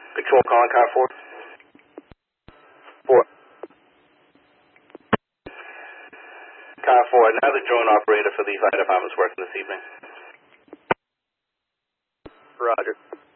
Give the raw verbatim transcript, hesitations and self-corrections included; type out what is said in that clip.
Control calling car four. Four. Car four, another drone operator for the fire department's working this evening. Roger.